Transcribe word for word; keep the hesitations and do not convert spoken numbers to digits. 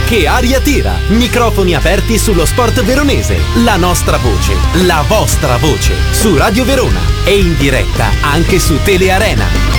Che aria tira! Microfoni aperti sullo sport veronese. La nostra voce, la vostra voce, su Radio Verona e in diretta anche su Telearena.